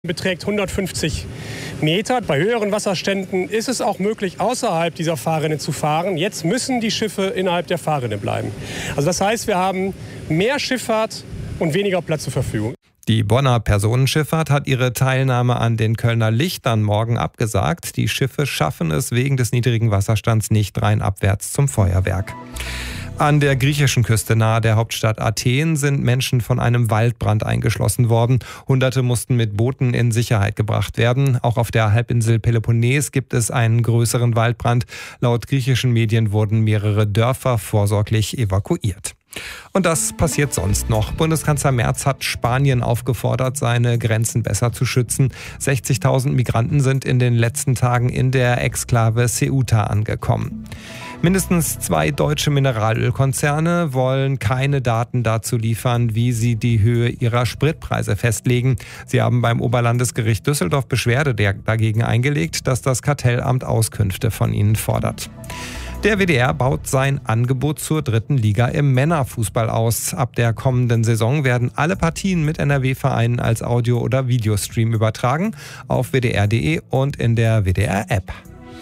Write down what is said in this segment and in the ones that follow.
beträgt 150 Meter. Bei höheren Wasserständen ist es auch möglich, außerhalb dieser Fahrrinne zu fahren. Jetzt müssen die Schiffe innerhalb der Fahrrinne bleiben. Also das heißt, wir haben mehr Schifffahrt und weniger Platz zur Verfügung. Die Bonner Personenschifffahrt hat ihre Teilnahme an den Kölner Lichtern morgen abgesagt. Die Schiffe schaffen es wegen des niedrigen Wasserstands nicht rheinabwärts zum Feuerwerk. An der griechischen Küste nahe der Hauptstadt Athen sind Menschen von einem Waldbrand eingeschlossen worden. Hunderte mussten mit Booten in Sicherheit gebracht werden. Auch auf der Halbinsel Peloponnes gibt es einen größeren Waldbrand. Laut griechischen Medien wurden mehrere Dörfer vorsorglich evakuiert. Und das passiert sonst noch. Bundeskanzler Merz hat Spanien aufgefordert, seine Grenzen besser zu schützen. 60.000 Migranten sind in den letzten Tagen in der Exklave Ceuta angekommen. Mindestens 2 deutsche Mineralölkonzerne wollen keine Daten dazu liefern, wie sie die Höhe ihrer Spritpreise festlegen. Sie haben beim Oberlandesgericht Düsseldorf Beschwerde dagegen eingelegt, dass das Kartellamt Auskünfte von ihnen fordert. Der WDR baut sein Angebot zur 3. Liga im Männerfußball aus. Ab der kommenden Saison werden alle Partien mit NRW-Vereinen als Audio- oder Videostream übertragen auf wdr.de und in der WDR-App.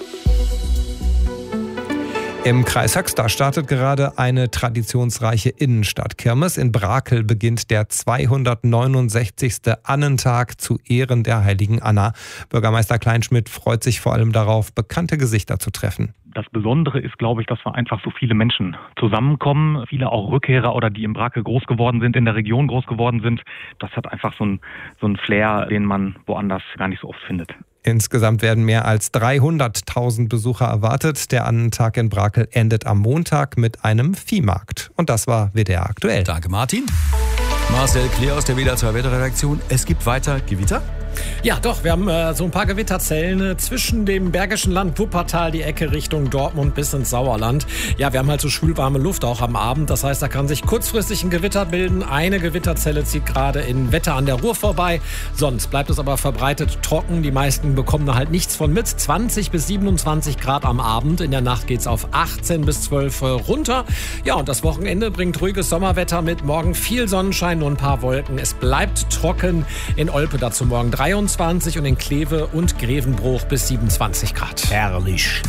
Im Kreis Höxter startet gerade eine traditionsreiche Innenstadtkirmes. In Brakel beginnt der 269. Annentag zu Ehren der heiligen Anna. Bürgermeister Kleinschmidt freut sich vor allem darauf, bekannte Gesichter zu treffen. Das Besondere ist, glaube ich, dass wir einfach so viele Menschen zusammenkommen. Viele auch Rückkehrer oder die in Brakel groß geworden sind, in der Region groß geworden sind. Das hat einfach so einen Flair, den man woanders gar nicht so oft findet. Insgesamt werden mehr als 300.000 Besucher erwartet. Der Annentag in Brakel endet am Montag mit einem Viehmarkt. Und das war WDR aktuell. Danke, Martin. Marcel Kleer aus der WDR 2 Wetterredaktion. Es gibt weiter Gewitter? Ja, doch, wir haben so ein paar Gewitterzellen zwischen dem Bergischen Land, Wuppertal, die Ecke Richtung Dortmund bis ins Sauerland. Ja, wir haben halt so schwülwarme Luft auch am Abend. Das heißt, da kann sich kurzfristig ein Gewitter bilden. Eine Gewitterzelle zieht gerade in Wetter an der Ruhr vorbei. Sonst bleibt es aber verbreitet trocken. Die meisten bekommen da halt nichts von mit. 20 bis 27 Grad am Abend. In der Nacht geht's auf 18 bis 12 runter. Ja, und das Wochenende bringt ruhiges Sommerwetter mit. Morgen viel Sonnenschein, nur ein paar Wolken. Es bleibt trocken. In Olpe dazu morgen 23 und in Kleve und Grevenbruch bis 27 Grad. Herrlich.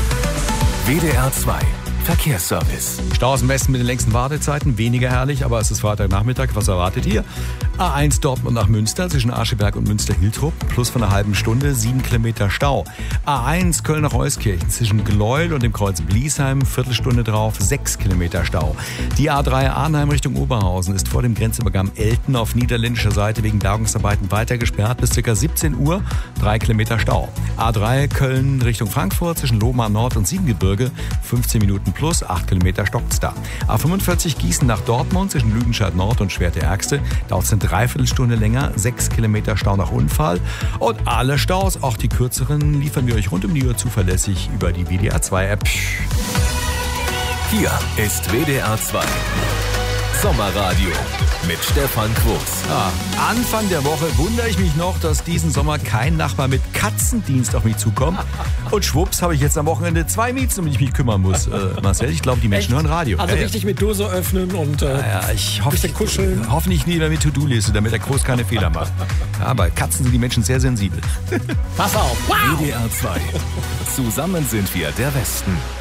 WDR 2 Verkehrsservice. Staus im Westen mit den längsten Wartezeiten, weniger herrlich, aber es ist Freitagnachmittag. Was erwartet ihr? A1 Dortmund nach Münster zwischen Ascheberg und Münster-Hiltrup, plus von einer halben Stunde, 7 Kilometer Stau. A1 Köln nach Euskirchen zwischen Gleuel und dem Kreuz Bliesheim, Viertelstunde drauf, 6 Kilometer Stau. Die A3 Arnheim Richtung Oberhausen ist vor dem Grenzübergang Elten auf niederländischer Seite wegen Bergungsarbeiten weiter gesperrt bis ca. 17 Uhr, 3 Kilometer Stau. A3 Köln Richtung Frankfurt zwischen Lohmar Nord und Siebengebirge, 15 Minuten plus, 8 Kilometer stockt's da. A45 Gießen nach Dortmund zwischen Lüdenscheid Nord und Schwerte-Ärgste dauert es eine Dreiviertelstunde länger, 6 Kilometer Stau nach Unfall. Und alle Staus, auch die kürzeren, liefern wir euch rund um die Uhr zuverlässig über die WDR 2 App. Hier ist WDR 2 Sommerradio mit Stefan Quos. Anfang der Woche wundere ich mich noch, dass diesen Sommer kein Nachbar mit Katzendienst auf mich zukommt. Und schwupps habe ich jetzt am Wochenende 2 Mieten, um die ich mich kümmern muss. Marcel, ich glaube, die Menschen hören Radio. Also richtig mit Dose öffnen und ich hoffe, bisschen kuscheln. Hoffentlich nie mit To-Do-Liste, damit der Groß keine Fehler macht. Ja, bei Katzen sind die Menschen sehr sensibel. Pass auf. Wow. WDR 2. Zusammen sind wir der Westen.